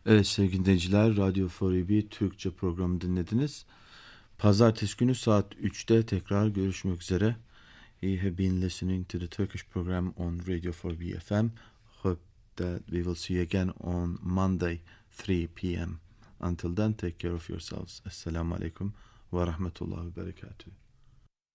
Evet sevgili dinleyiciler, Radyo 4EB Türkçe programı dinlediniz. Pazartesi günü saat 3'te tekrar görüşmek üzere. You have been listening to the Turkish program on Radio 4EB FM. Hope that we will see you again on Monday 3 p.m. Until then, take care of yourselves. Esselamu Aleyküm ve Rahmetullahi ve Berekatuhu.